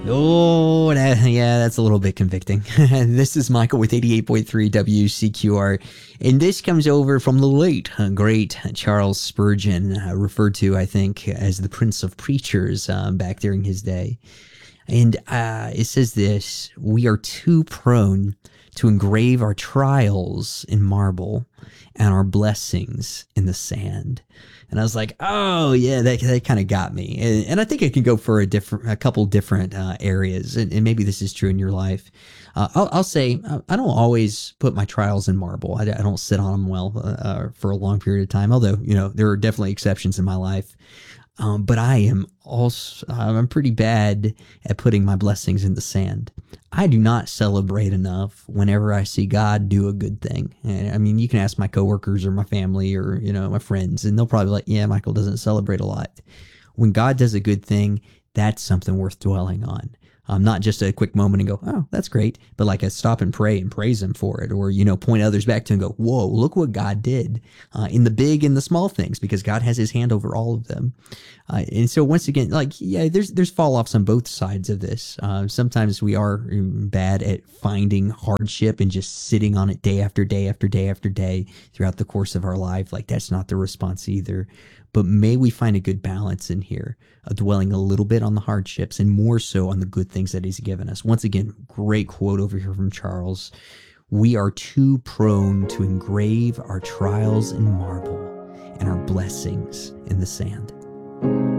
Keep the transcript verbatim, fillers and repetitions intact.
Oh, that, yeah, that's a little bit convicting. This is Michael with eighty-eight point three W C Q R, and this comes over from the late, uh, great Charles Spurgeon, uh, referred to, I think, as the Prince of Preachers um, back during his day. And uh, it says this: we are too prone to engrave our trials in marble and our blessings in the sand. And I was like, oh yeah, that, that kind of got me. And, and I think it can go for a different, a couple different uh, areas. And, and maybe this is true in your life. Uh, I'll, I'll say I don't always put my trials in marble. I, I don't sit on them well uh, for a long period of time. Although, you know, there are definitely exceptions in my life. Um, but I am also, I'm pretty bad at putting my blessings in the sand. I do not celebrate enough whenever I see God do a good thing. And I mean, you can ask my coworkers or my family or, you know, my friends, and they'll probably be like, yeah, Michael doesn't celebrate a lot. When God does a good thing, that's something worth dwelling on. Um, not just a quick moment and go, oh, that's great, but like a stop and pray and praise him for it, or, you know, point others back to and go, whoa, look what God did uh, in the big and the small things, because God has his hand over all of them. Uh, and so once again, like, yeah, there's there's fall offs on both sides of this. Uh, sometimes we are bad at finding hardship and just sitting on it day after day after day after day throughout the course of our life. Like, that's not the response either. But may we find a good balance in here, uh, dwelling a little bit on the hardships and more so on the good things that he's given us. Once again, great quote over here from Charles. We are too prone to engrave our trials in marble and our blessings in the sand.